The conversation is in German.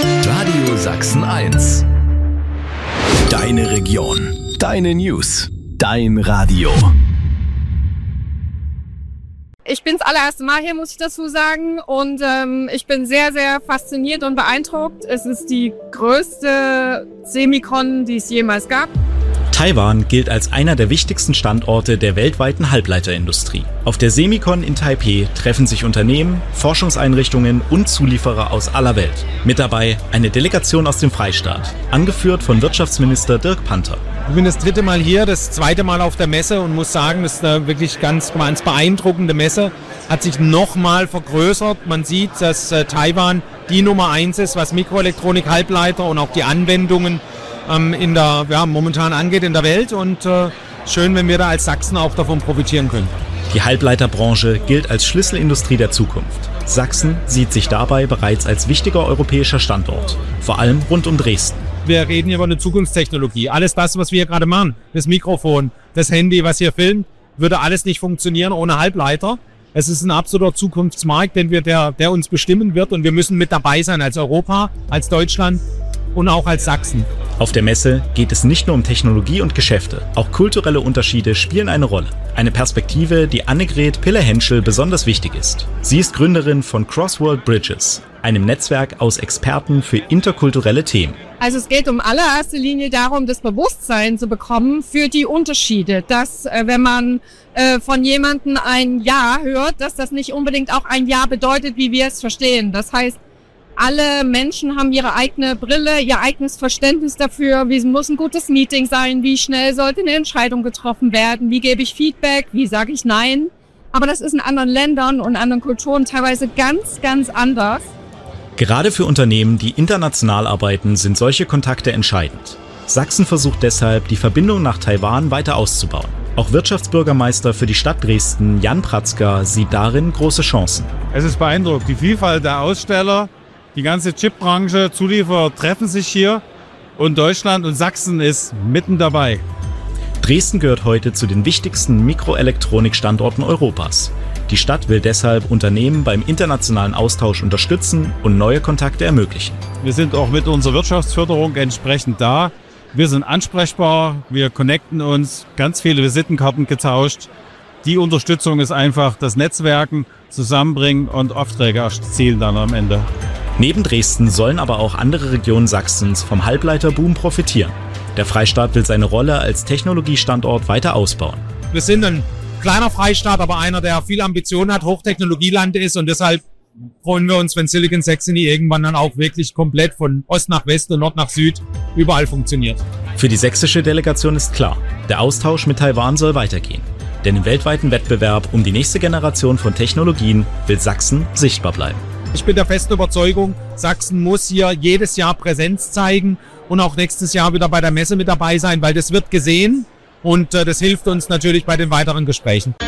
Radio Sachsen 1. Deine Region. Deine News. Dein Radio. Ich bin das allererste Mal hier, muss ich dazu sagen. Und ich bin sehr, sehr fasziniert und beeindruckt. Es ist die größte Semicon, die es jemals gab. Taiwan gilt als einer der wichtigsten Standorte der weltweiten Halbleiterindustrie. Auf der Semicon in Taipei treffen sich Unternehmen, Forschungseinrichtungen und Zulieferer aus aller Welt. Mit dabei eine Delegation aus dem Freistaat, angeführt von Wirtschaftsminister Dirk Panther. Ich bin das 3. Mal hier, das 2. Mal auf der Messe und muss sagen, das ist eine wirklich ganz beeindruckende Messe. Hat sich nochmal vergrößert. Man sieht, dass Taiwan die Nummer 1 ist, was Mikroelektronik, Halbleiter und auch die Anwendungen momentan angeht in der Welt. Und schön, wenn wir da als Sachsen auch davon profitieren können. Die Halbleiterbranche gilt als Schlüsselindustrie der Zukunft. Sachsen sieht sich dabei bereits als wichtiger europäischer Standort, vor allem rund um Dresden. Wir reden hier über eine Zukunftstechnologie. Alles das, was wir hier gerade machen, das Mikrofon, das Handy, was hier filmt, würde alles nicht funktionieren ohne Halbleiter. Es ist ein absoluter Zukunftsmarkt, der uns bestimmen wird, und wir müssen mit dabei sein als Europa, als Deutschland und auch als Sachsen. Auf der Messe geht es nicht nur um Technologie und Geschäfte, auch kulturelle Unterschiede spielen eine Rolle. Eine Perspektive, die Annegret Piller-Henschel besonders wichtig ist. Sie ist Gründerin von Crossworld Bridges, einem Netzwerk aus Experten für interkulturelle Themen. Also es geht um allererster Linie darum, das Bewusstsein zu bekommen für die Unterschiede. Dass wenn man von jemandem ein Ja hört, dass das nicht unbedingt auch ein Ja bedeutet, wie wir es verstehen. Das heißt, alle Menschen haben ihre eigene Brille, ihr eigenes Verständnis dafür, wie muss ein gutes Meeting sein, wie schnell sollte eine Entscheidung getroffen werden, wie gebe ich Feedback, wie sage ich Nein. Aber das ist in anderen Ländern und anderen Kulturen teilweise ganz, ganz anders. Gerade für Unternehmen, die international arbeiten, sind solche Kontakte entscheidend. Sachsen versucht deshalb, die Verbindung nach Taiwan weiter auszubauen. Auch Wirtschaftsbürgermeister für die Stadt Dresden, Jan Pratzka, sieht darin große Chancen. Es ist beeindruckend, die Vielfalt der Aussteller. Die ganze Chipbranche, Zulieferer treffen sich hier und Deutschland und Sachsen ist mitten dabei. Dresden gehört heute zu den wichtigsten Mikroelektronik-Standorten Europas. Die Stadt will deshalb Unternehmen beim internationalen Austausch unterstützen und neue Kontakte ermöglichen. Wir sind auch mit unserer Wirtschaftsförderung entsprechend da. Wir sind ansprechbar, wir connecten uns, ganz viele Visitenkarten getauscht. Die Unterstützung ist einfach das Netzwerken, Zusammenbringen und Aufträge erzielen dann am Ende. Neben Dresden sollen aber auch andere Regionen Sachsens vom Halbleiterboom profitieren. Der Freistaat will seine Rolle als Technologiestandort weiter ausbauen. Wir sind ein kleiner Freistaat, aber einer, der viel Ambitionen hat, Hochtechnologieland ist, und deshalb freuen wir uns, wenn Silicon Saxony irgendwann dann auch wirklich komplett von Ost nach West und Nord nach Süd überall funktioniert. Für die sächsische Delegation ist klar, der Austausch mit Taiwan soll weitergehen. Denn im weltweiten Wettbewerb um die nächste Generation von Technologien will Sachsen sichtbar bleiben. Ich bin der festen Überzeugung, Sachsen muss hier jedes Jahr Präsenz zeigen und auch nächstes Jahr wieder bei der Messe mit dabei sein, weil das wird gesehen und das hilft uns natürlich bei den weiteren Gesprächen.